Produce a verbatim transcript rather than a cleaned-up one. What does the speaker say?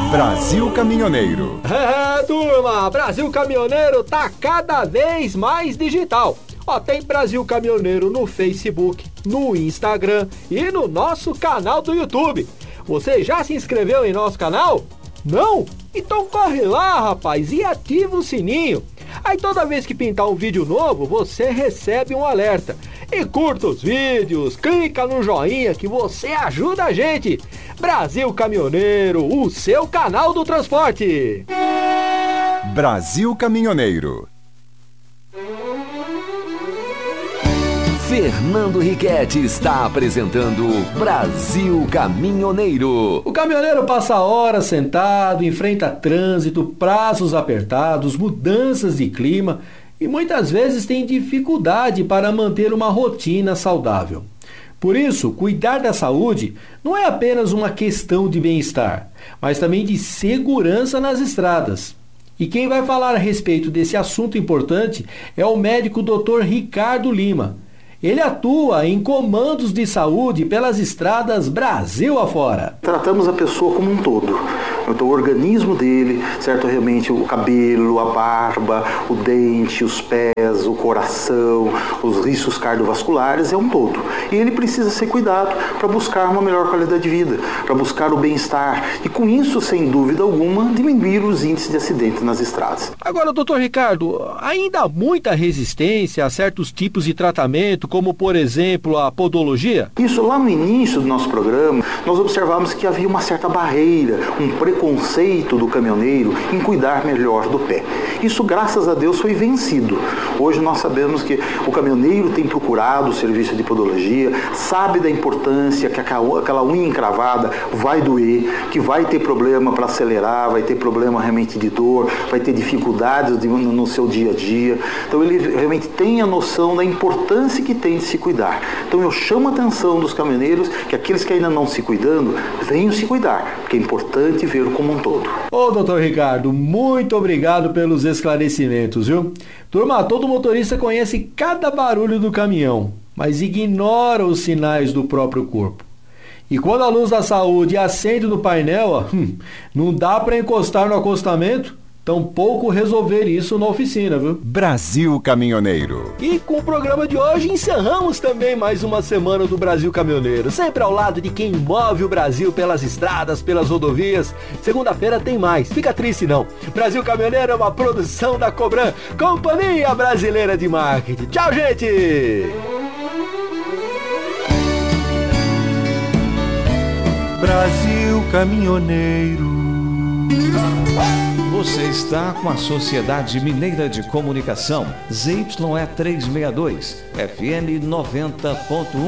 Brasil Caminhoneiro. É, turma, Brasil Caminhoneiro tá cada vez mais digital. Ó, tem Brasil Caminhoneiro no Facebook, no Instagram e no nosso canal do YouTube. Você já se inscreveu em nosso canal? Não? Então corre lá, rapaz, e ativa o sininho. Aí toda vez que pintar um vídeo novo, você recebe um alerta. E curta os vídeos, clica no joinha que você ajuda a gente. Brasil Caminhoneiro, o seu canal do transporte. Brasil Caminhoneiro. Fernando Riquetti está apresentando Brasil Caminhoneiro. O caminhoneiro passa horas sentado, enfrenta trânsito, prazos apertados, mudanças de clima e muitas vezes tem dificuldade para manter uma rotina saudável. Por isso, cuidar da saúde não é apenas uma questão de bem-estar, mas também de segurança nas estradas. E quem vai falar a respeito desse assunto importante é o médico doutor Ricardo Lima. Ele atua em comandos de saúde pelas estradas Brasil afora. Tratamos a pessoa como um todo. Então, o organismo dele, certo? Realmente o cabelo, a barba, o dente, os pés, o coração, os riscos cardiovasculares, é um todo. E ele precisa ser cuidado para buscar uma melhor qualidade de vida, para buscar o bem-estar. E com isso, sem dúvida alguma, diminuir os índices de acidentes nas estradas. Agora, doutor Ricardo, ainda há muita resistência a certos tipos de tratamento, como, por exemplo, a podologia? Isso, lá no início do nosso programa, nós observamos que havia uma certa barreira, um preconceito do caminhoneiro em cuidar melhor do pé. Isso, graças a Deus, foi vencido. Hoje nós sabemos que o caminhoneiro tem procurado o serviço de podologia, sabe da importância que aquela unha encravada vai doer, que vai ter problema para acelerar, vai ter problema realmente de dor, vai ter dificuldades no seu dia a dia. Então ele realmente tem a noção da importância que tem de se cuidar. Então eu chamo a atenção dos caminhoneiros que aqueles que ainda não se cuidando, venham se cuidar, porque é importante ver como um todo. Ô, doutor Ricardo, muito obrigado pelos esclarecimentos, viu? Turma, todo motorista conhece cada barulho do caminhão, mas ignora os sinais do próprio corpo. E quando a luz da saúde acende no painel, ó, hum, não dá para encostar no acostamento, tampouco resolver isso na oficina, viu? Brasil Caminhoneiro. E com o programa de hoje encerramos também mais uma semana do Brasil Caminhoneiro, sempre ao lado de quem move o Brasil pelas estradas, pelas rodovias. Segunda-feira tem mais, fica triste não. Brasil Caminhoneiro é uma produção da Cobran, Companhia Brasileira de Marketing. Tchau, gente! Brasil Caminhoneiro. Você está com a Sociedade Mineira de Comunicação, Z Y E trezentos e sessenta e dois, F M noventa ponto um.